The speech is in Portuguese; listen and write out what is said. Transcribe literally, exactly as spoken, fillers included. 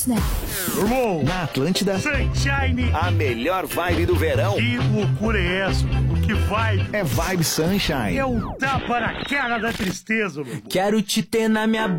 Irmão, Na Atlântida, Sunshine. a melhor vibe do verão Que loucura é essa? Que vibe? é Vibe Sunshine. É um tapa na cara da tristeza, meu irmão. Quero te ter na minha